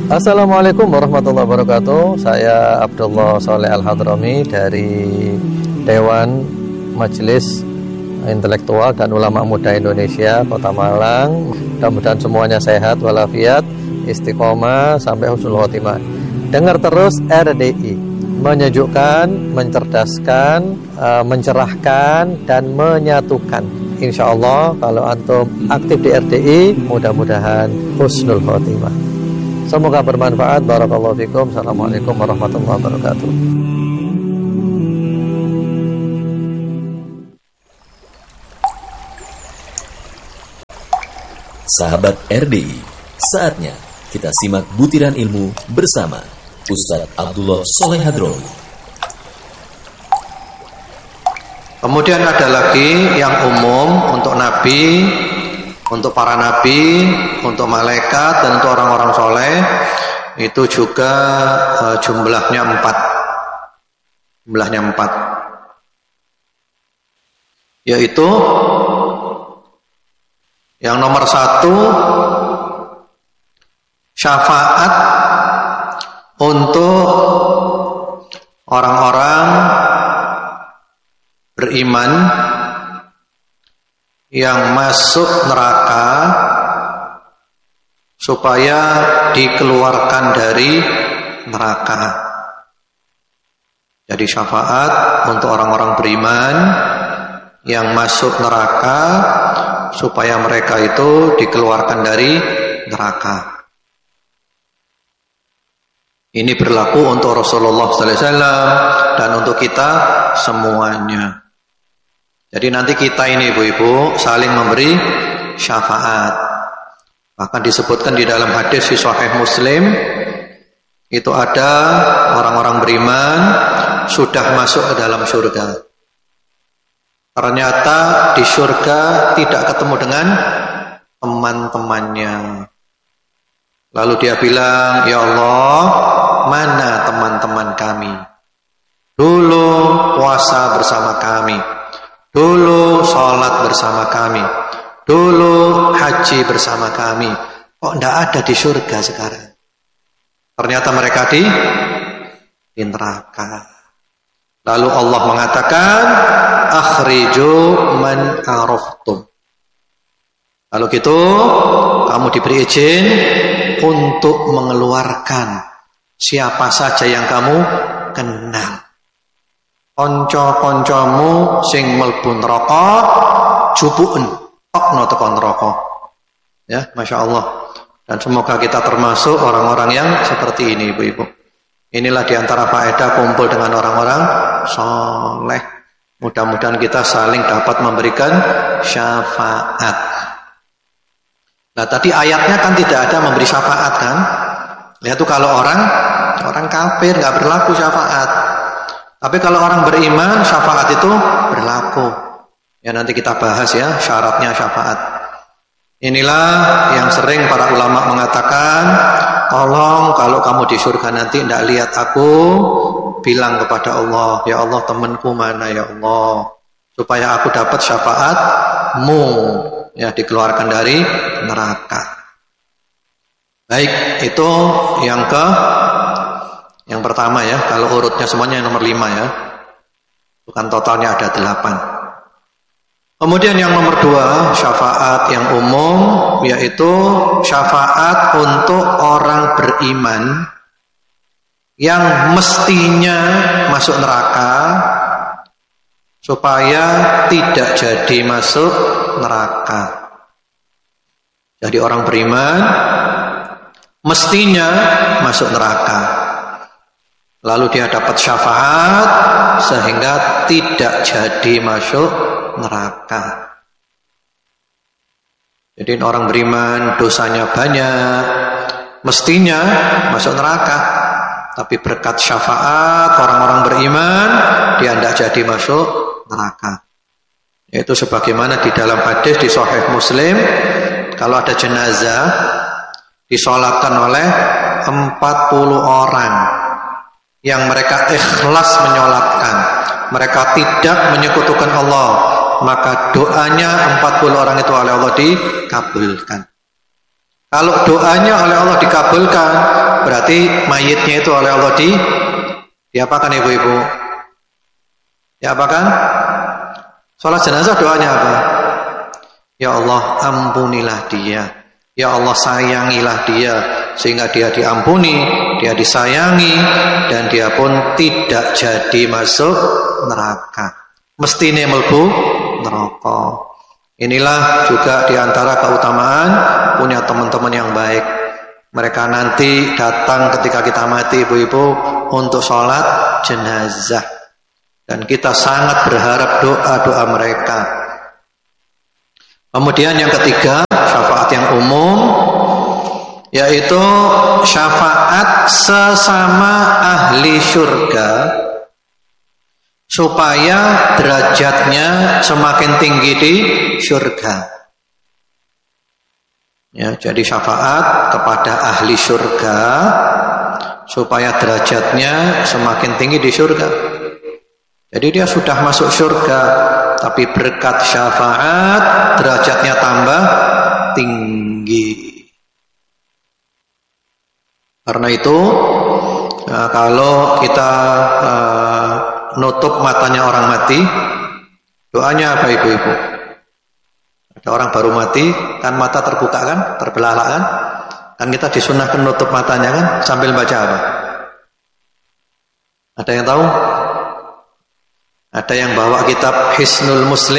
Assalamualaikum warahmatullahi wabarakatuh. Saya Abdullah Soleh Al-Hadrami dari Dewan Majelis Intelektual dan Ulama Muda Indonesia Kota Malang. Mudah-mudahan semuanya sehat walafiat, istiqomah sampai husnul khotimah. Dengar terus RDI, menyejukkan, mencerdaskan, mencerahkan dan menyatukan. Insya Allah kalau antum aktif di RDI, mudah-mudahan husnul khotimah. Semoga bermanfaat. Barakallahu fikum. Assalamualaikum warahmatullahi wabarakatuh. Sahabat RDI, saatnya kita simak butiran ilmu bersama Ustadz Abdullah Soleh Hadrami. Kemudian ada lagi yang umum untuk nabi, untuk para nabi, untuk malaikat dan untuk orang-orang soleh. Itu juga jumlahnya 4. Jumlahnya 4. Yaitu yang nomor 1, syafaat untuk orang-orang beriman yang masuk neraka supaya dikeluarkan dari neraka. Jadi syafaat untuk orang-orang beriman yang masuk neraka supaya mereka itu dikeluarkan dari neraka. Ini berlaku untuk Rasulullah sallallahu alaihi wasallam dan untuk kita semuanya. Jadi nanti kita ini ibu-ibu saling memberi syafaat. Bahkan disebutkan di dalam hadis di Sahih Muslim, itu ada orang-orang beriman sudah masuk ke dalam surga. Ternyata di surga tidak ketemu dengan teman-temannya. Lalu dia bilang, "Ya Allah, mana teman-teman kami? Dulu puasa bersama kami. Dulu sholat bersama kami. Dulu haji bersama kami. Kok tidak ada di surga sekarang?" Ternyata mereka di neraka. Lalu Allah mengatakan, "Akhriju man araftum." Lalu gitu, kamu diberi izin untuk mengeluarkan siapa saja yang kamu kenal. Konco-koncomu sing mlebu neraka jupuken tokno teko neraka. Ya, Masya Allah. Dan semoga kita termasuk orang-orang yang seperti ini, ibu-ibu. Inilah diantara faedah kumpul dengan orang-orang soleh. Mudah-mudahan kita saling dapat memberikan syafaat. Nah, tadi ayatnya kan tidak ada memberi syafaat kan? Lihat tuh kalau orang kafir nggak berlaku syafaat. Tapi kalau orang beriman, syafaat itu berlaku. Ya nanti kita bahas ya syaratnya syafaat. Inilah yang sering para ulama mengatakan, tolong kalau kamu di surga nanti tidak lihat aku, bilang kepada Allah, "Ya Allah, temanku mana ya Allah, supaya aku dapat syafaatmu, ya dikeluarkan dari neraka." Baik, itu yang pertama ya, kalau urutnya semuanya nomor 5 ya. Bukan totalnya ada 8. Kemudian yang nomor 2, syafaat yang umum, yaitu syafaat untuk orang beriman yang mestinya masuk neraka supaya tidak jadi masuk neraka. Jadi orang beriman mestinya masuk neraka. Lalu dia dapat syafaat sehingga tidak jadi masuk neraka. Jadi orang beriman dosanya banyak, mestinya masuk neraka. Tapi berkat syafaat orang-orang beriman, dia tidak jadi masuk neraka. Yaitu sebagaimana di dalam hadis di Sahih Muslim, kalau ada jenazah disolatkan oleh 40 orang yang mereka ikhlas menyolatkan, mereka tidak menyekutukan Allah, maka doanya 40 orang itu oleh Allah dikabulkan. Kalau doanya oleh Allah dikabulkan, berarti mayitnya itu oleh Allah diapakan ibu-ibu? Diapakan? Sholat jenazah doanya apa? Ya Allah, ampunilah dia. Ya Allah, sayangilah dia sehingga dia diampuni, dia disayangi, dan dia pun tidak jadi masuk neraka. Mestine mlebu neraka. Inilah juga diantara keutamaan punya teman-teman yang baik. Mereka nanti datang ketika kita mati, ibu-ibu, untuk sholat jenazah. Dan kita sangat berharap doa-doa mereka. Kemudian yang ketiga, syafaat yang umum, yaitu syafaat sesama ahli surga, supaya derajatnya semakin tinggi di surga. Ya, jadi syafaat kepada ahli surga supaya derajatnya semakin tinggi di surga. Jadi dia sudah masuk surga, tapi berkat syafaat derajatnya tambah tinggi. Karena itu, kalau kita nutup matanya orang mati, doanya apa ibu-ibu? Ada orang baru mati, kan mata terbuka kan, terbelalak kan? Kan kita disunahkan nutup matanya kan, sambil baca apa? Ada yang tahu? Ada yang bawa kitab Hisnul Muslim?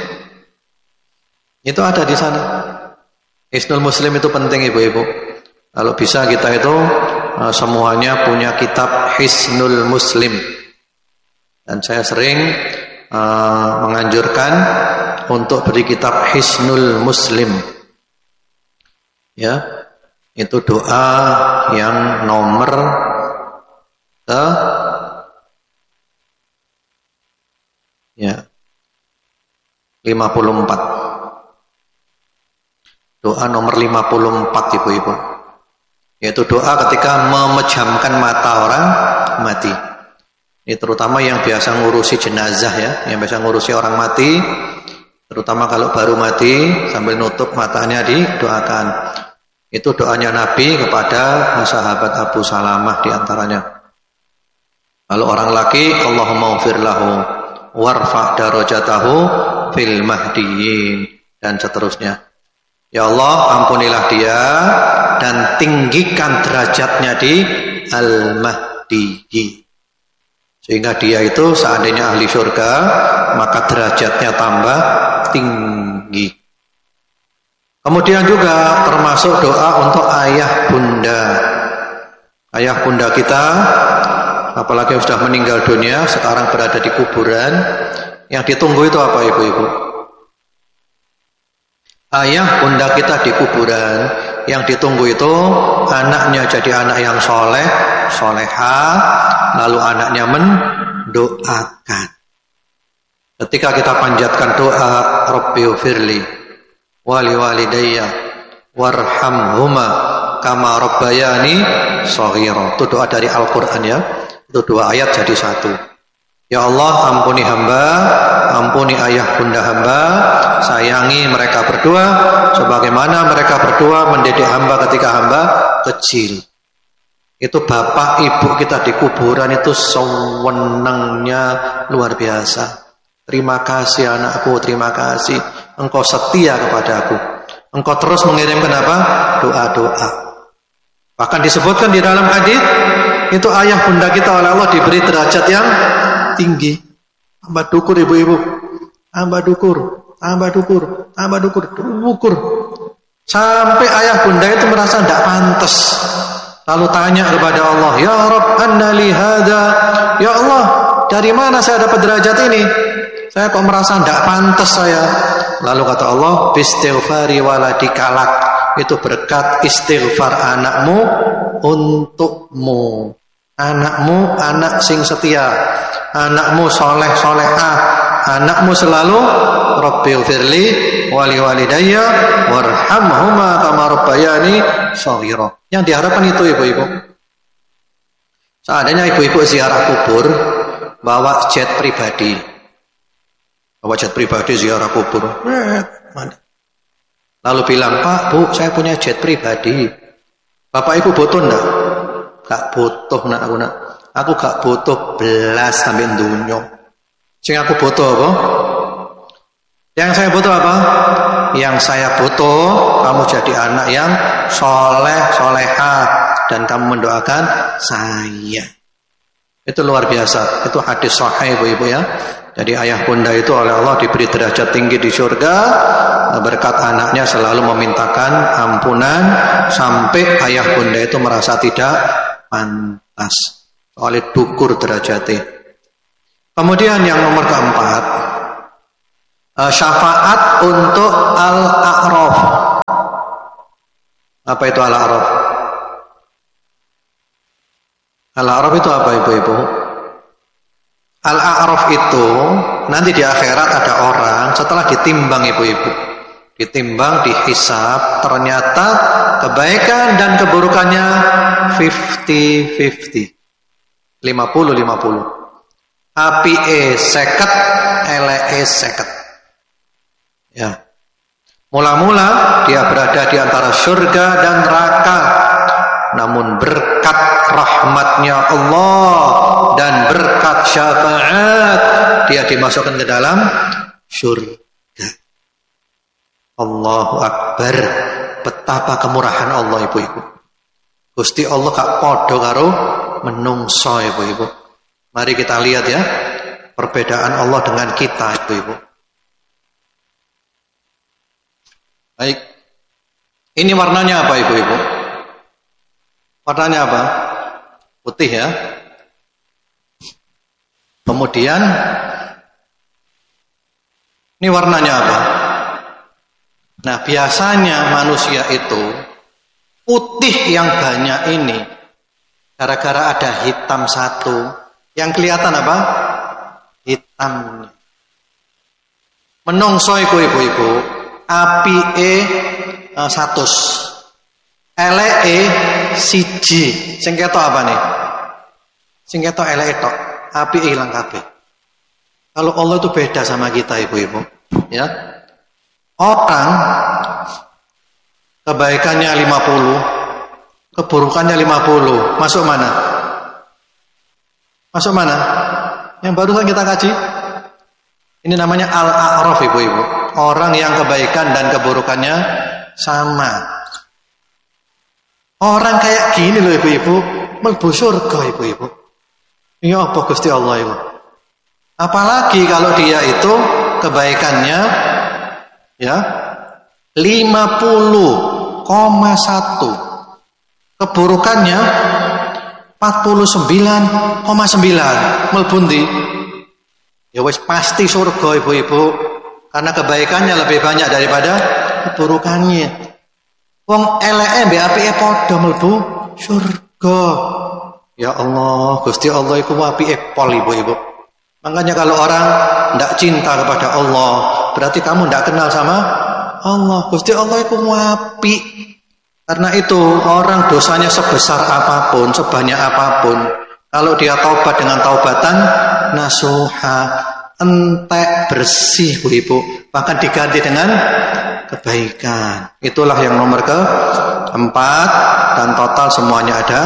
Itu ada di sana. Hisnul Muslim itu penting ibu-ibu. Kalau bisa kita itu semuanya punya kitab Hisnul Muslim. Dan saya sering menganjurkan untuk beri kitab Hisnul Muslim. Ya, itu doa yang nomor 54. Doa nomor 54 ibu-ibu. Yaitu doa ketika memejamkan mata orang mati. Ini terutama yang biasa ngurusi jenazah ya, yang biasa ngurusi orang mati, terutama kalau baru mati sambil nutup matanya didoakan. Itu doanya Nabi kepada sahabat Abu Salamah diantaranya. Kalau orang laki, Allahumma ufir lahu warfa' darajatahu fil mahdiyin, dan seterusnya. Ya Allah, ampunilah dia dan tinggikan derajatnya di al-mahdiyin. Sehingga dia itu seandainya ahli surga, maka derajatnya tambah tinggi. Kemudian juga termasuk doa untuk ayah bunda. Ayah bunda kita, apalagi yang sudah meninggal dunia, sekarang berada di kuburan. Yang ditunggu itu apa ibu-ibu? Ayah bunda kita di kuburan. Yang ditunggu itu anaknya jadi anak yang soleh, solehah, lalu anaknya mendoakan. Ketika kita panjatkan doa, Rabbighfirli wali walidayya warhamhuma kama rabbayani shaghira. Itu doa dari Al-Quran ya. Itu 2 ayat jadi 1. Ya Allah, ampuni hamba, ampuni ayah bunda hamba, sayangi mereka berdua sebagaimana mereka berdua mendidik hamba ketika hamba kecil. Itu bapak ibu kita di kuburan itu sewenangnya luar biasa. Terima kasih anakku, terima kasih. Engkau setia kepada aku. Engkau terus mengirimkan apa? Doa-doa. Bahkan disebutkan di dalam hadis, itu ayah bunda kita oleh Allah diberi derajat yang tinggi. Tambah dukur ibu-ibu. Tambah dukur, tambah dukur, tambah dukur, dukur. Sampai ayah bunda itu merasa tidak pantas. Lalu tanya kepada Allah, Ya Rabb, anna li hadha. Ya Allah, dari mana saya dapat derajat ini? Saya kok merasa tidak pantas saya. Lalu kata Allah, bistighfari waladikalak. Itu berkat istighfar anakmu untukmu. Anakmu anak sing setia, anakmu soleh solehah, anakmu selalu Rabbighfirli wali walidayya warhamhuma kama rabbayani shaghira. Yang diharapkan itu ibu-ibu. Seandainya ibu-ibu ziarah kubur bawa jet pribadi, ziarah kubur, lalu bilang, Pak, Bu, saya punya jet pribadi, Bapak Ibu butuh enggak? Gak butuh nak aku nak. Aku gak butuh belas sampai dunya. Sing aku butuh apa? Yang saya butuh apa? Yang saya butuh kamu jadi anak yang soleh, solehah, dan kamu mendoakan saya. Itu luar biasa. Itu hadis sahih ibu-ibu ya. Jadi ayah bunda itu oleh Allah diberi derajat tinggi di surga berkat anaknya selalu memintakan ampunan sampai ayah bunda itu merasa tidak pantas oleh dukur derajatnya. Kemudian yang nomor keempat, syafaat untuk al-a'raf. Apa itu al-a'raf? Al-a'raf itu apa ibu-ibu? Al-a'raf itu nanti di akhirat ada orang setelah ditimbang ibu-ibu, ditimbang, dihisab, ternyata kebaikan dan keburukannya 50-50, 50-50. Apike 50, eleke 50. Ya. Mula-mula dia berada di antara surga dan neraka, namun berkat rahmatnya Allah dan berkat syafaat dia dimasukkan ke dalam surga. Allahu Akbar. Betapa kemurahan Allah ibu-ibu. Gusti Allah gak podo karo menungso ibu-ibu. Mari kita lihat ya perbedaan Allah dengan kita ibu-ibu. Baik. Ini warnanya apa ibu-ibu? Warnanya apa? Putih ya. Kemudian ini warnanya apa? Nah, biasanya manusia itu putih yang banyak ini gara-gara ada hitam satu. Yang kelihatan apa? Hitam. Menungso ibu-ibu, apike 100. Eleke siji. Sing ketok apa nih? Sing ketok eleke tok, apike ilang kabeh. Kalau Allah itu beda sama kita ibu-ibu, ya. Orang kebaikannya 50, keburukannya 50. Masuk mana? Masuk mana? Yang barusan kita kaji. Ini namanya al-a'raf ibu-ibu. Orang yang kebaikan dan keburukannya sama. Orang kayak gini loh ibu-ibu, mlebu surga ibu-ibu. Ini apa Gusti Allah ibu? Apalagi kalau dia itu kebaikannya ya 50,1, keburukannya 49,9. Mlebu ndi? Ya wis pasti surga ibu-ibu, karena kebaikannya lebih banyak daripada keburukannya. Wong eleke mbek apike padha mlebu surga. Ya Allah, Gusti Allah iku apike pol ibu-ibu. Makanya kalau orang ndak cinta kepada Allah, berarti kamu ndak kenal sama Allah. Gusti Allah iku apik. Karena itu orang dosanya sebesar apapun, sebanyak apapun, kalau dia taubat dengan taubatan nasuha, entek, bersih ibu-ibu, bahkan diganti dengan kebaikan. Itulah yang nomor keempat, dan total semuanya ada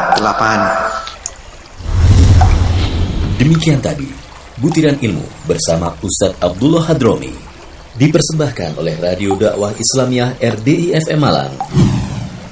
8. Demikian tadi butiran ilmu bersama Ustadz Abdullah Hadromi, dipersembahkan oleh Radio Dakwah Islamiyah RDI FM Malang.